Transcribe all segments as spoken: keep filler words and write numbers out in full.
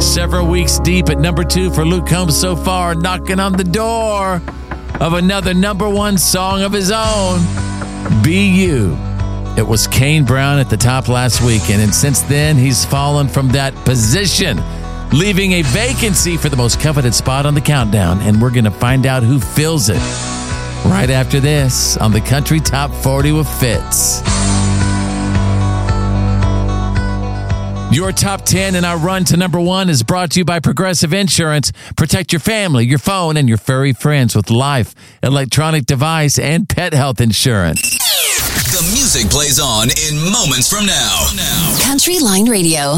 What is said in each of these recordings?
Several weeks deep at number two for Luke Combs so far, knocking on the door of another number one song of his own, Be You. It was Kane Brown at the top last weekend, and since then, he's fallen from that position, leaving a vacancy for the most coveted spot on the countdown, and we're going to find out who fills it right after this on the Country Top forty with Fitz. Your top ten and our run to number one is brought to you by Progressive Insurance. Protect your family, your phone, and your furry friends with life, electronic device, and pet health insurance. The music plays on in moments from now. now. Country Line Radio.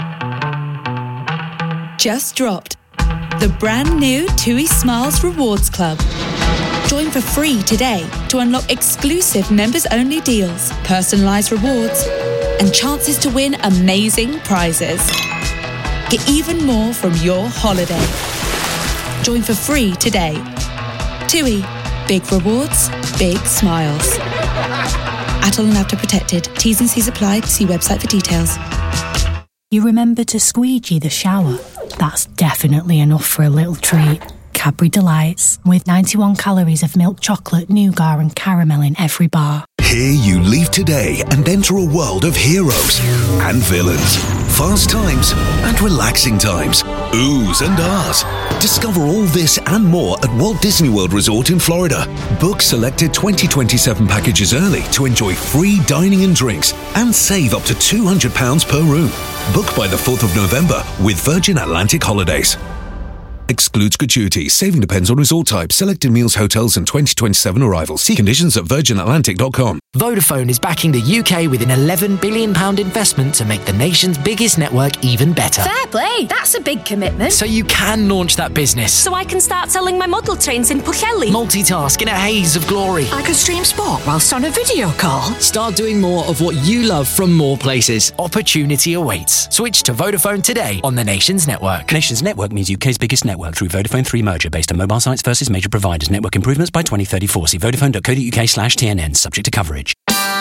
Just dropped the brand new TUI Smiles Rewards Club. Join for free today to unlock exclusive members-only deals, personalised rewards, and chances to win amazing prizes. Get even more from your holiday. Join for free today. TUI. Big rewards, big smiles. Atoll and Avta protected. T's and C's applied. See website for details. You remember to squeegee the shower? That's definitely enough for a little treat. Cadbury Delights, with ninety-one calories of milk chocolate, nougat and caramel in every bar. Here you leave today and enter a world of heroes and villains, fast times and relaxing times, oohs and ahs. Discover all this and more at Walt Disney World Resort in Florida. Book selected twenty twenty-seven packages early to enjoy free dining and drinks and save up to two hundred pounds per room. Book by the fourth of November with Virgin Atlantic Holidays. Excludes gratuities. Saving depends on resort type, selected meals, hotels and twenty twenty-seven arrivals. See conditions at virgin atlantic dot com. Vodafone is backing the U K with an eleven billion pounds investment to make the nation's biggest network even better. Fair play, that's a big commitment. So you can launch that business. So I can start selling my model trains in Pwllheli. Multitask in a haze of glory. I could stream sport whilst on a video call. Start doing more of what you love from more places. Opportunity awaits. Switch to Vodafone today on the Nations Network. Nations Network means U K's biggest network through Vodafone three merger based on mobile sites versus major providers. Network improvements by twenty thirty-four. See vodafone.co.uk slash TNN. Subject to coverage.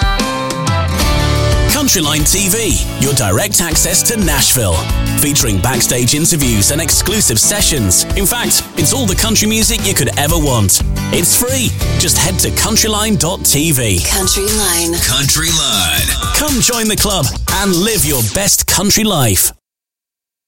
Countryline T V, your direct access to Nashville. Featuring backstage interviews and exclusive sessions. In fact, it's all the country music you could ever want. It's free. Just head to countryline dot t v. Countryline. Countryline. Come join the club and live your best country life.